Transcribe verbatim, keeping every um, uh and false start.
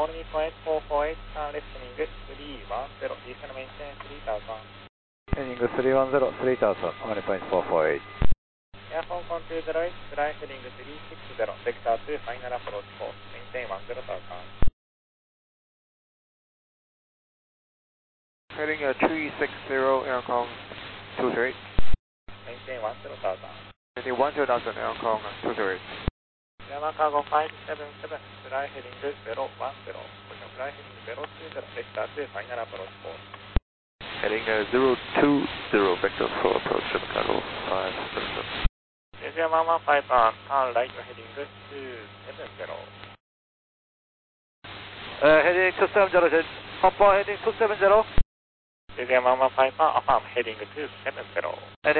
only point four four eight, turn left heading three one zero, descend maintain three thousand. Heading three one zero, three thousand, only point four four eight. Airphone con two zero eight, fly heading three six zero, vector two, final approach course, maintain one zero thousand. Heading uh, three six zero, Aircon two three eight. Maintain one zero thousand. Heading one zero thousand, Aircon two three eight. Yamaha cargo five seven seven, fly heading zero one zero, fly heading zero two zero, vector two, final approach course. Heading uh, zero two zero, vector four, approach Chicago five seven seven. Yamaha five, uh, turn right heading two seven zero. Uh, heading two seven zero, upper heading two seven zero. Yamaha five, uh, affirm heading two seven zero.